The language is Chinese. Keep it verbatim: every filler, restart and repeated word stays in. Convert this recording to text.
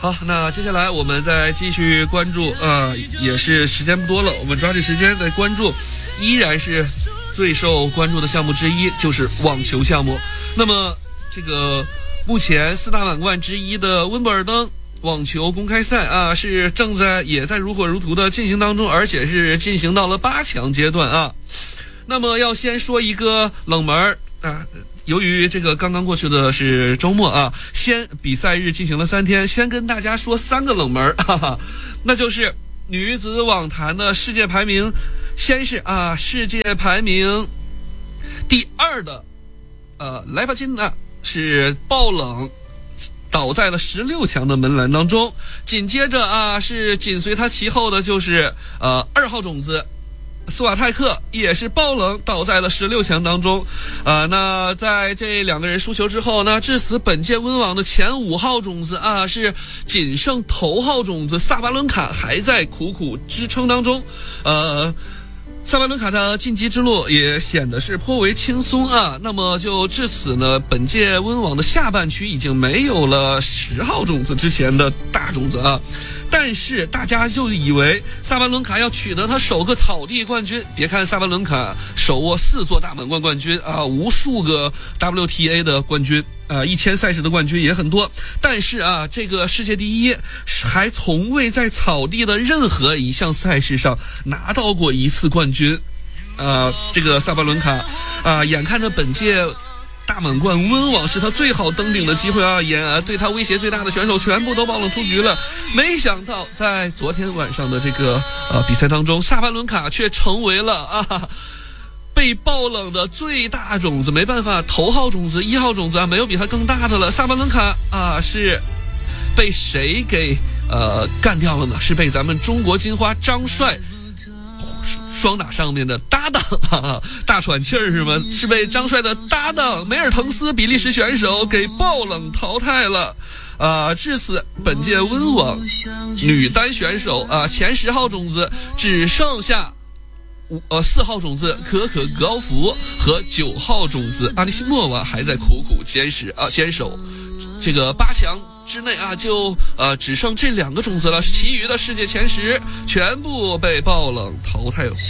好，那接下来我们再继续关注，呃，也是时间不多了，我们抓紧时间再关注，依然是最受关注的项目之一，就是网球项目。那么这个目前四大满贯之一的温布尔登网球公开赛啊，是正在也在如火如荼的进行当中，而且是进行到了八强阶段啊。那么要先说一个冷门啊。由于这个刚刚过去的是周末啊，先比赛日进行了三天，先跟大家说三个冷门，哈哈，那就是女子网坛的世界排名，先是啊世界排名第二的呃莱巴金娜是爆冷倒在了十六强的门栏当中，紧接着啊是紧随他其后的就是呃二号种子斯瓦泰克也是爆冷倒在了十六强当中，呃，那在这两个人输球之后呢，至此本届温网的前五号种子啊是仅剩头号种子萨巴伦卡还在苦苦支撑当中，呃。萨巴伦卡的晋级之路也显得是颇为轻松啊。那么就至此呢，本届温网的下半区已经没有了十号种子之前的大种子啊。但是大家就以为萨巴伦卡要取得他首个草地冠军，别看萨巴伦卡手握四座大满贯冠军啊，无数个 W T A 的冠军。呃，一千赛事的冠军也很多，但是啊，这个世界第一还从未在草地的任何一项赛事上拿到过一次冠军。呃，这个萨巴伦卡啊、呃，眼看着本届大满贯温网是他最好登顶的机会啊，也对他威胁最大的选手全部都爆冷出局了。没想到在昨天晚上的这个呃比赛当中，萨巴伦卡却成为了啊。被爆冷的最大种子，没办法，头号种子一号种子啊，没有比他更大的了。萨巴伦卡啊，是被谁给呃干掉了呢？是被咱们中国金花张帅双打上面的搭档，哈哈，大喘气儿是吗？是被张帅的搭档梅尔滕斯比利时选手给爆冷淘汰了。啊，至此本届温网女单选手啊前十号种子只剩下。呃，四号种子可可格奥弗和九号种子阿里西莫娃还在苦苦坚持啊坚守这个八强之内啊，就呃只剩这两个种子了，其余的世界前十全部被爆冷淘汰